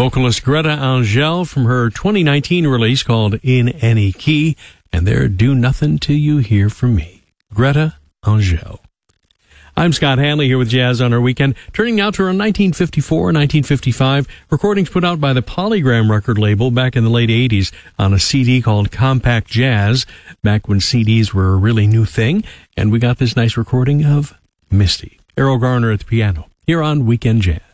vocalist Greta Angel from her 2019 release called In Any Key, and their Do Nothing Till You Hear From Me. Greta Angel. I'm Scott Hanley here with Jazz on Our Weekend, turning now to around 1954 and 1955, recordings put out by the Polygram record label back in the late 80s on a CD called Compact Jazz, back when CDs were a really new thing, and we got this nice recording of Misty. Errol Garner at the piano, here on Weekend Jazz.